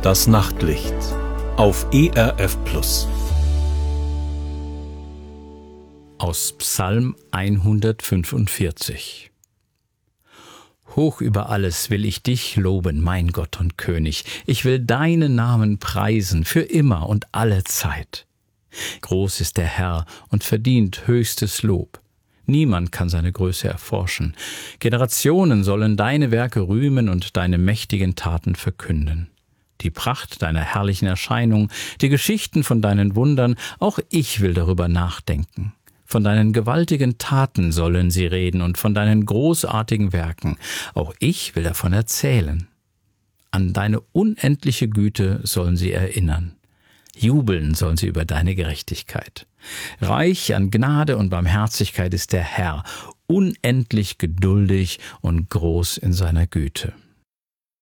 Das Nachtlicht auf ERF Plus. Aus Psalm 145. Hoch über alles will ich dich loben, mein Gott und König. Ich will deinen Namen preisen, für immer und alle Zeit. Groß ist der Herr und verdient höchstes Lob. Niemand kann seine Größe erforschen. Generationen sollen deine Werke rühmen und deine mächtigen Taten verkünden. Die Pracht deiner herrlichen Erscheinung, die Geschichten von deinen Wundern, auch ich will darüber nachdenken. Von deinen gewaltigen Taten sollen sie reden und von deinen großartigen Werken. Auch ich will davon erzählen. An deine unendliche Güte sollen sie erinnern. Jubeln sollen sie über deine Gerechtigkeit. Reich an Gnade und Barmherzigkeit ist der Herr, unendlich geduldig und groß in seiner Güte.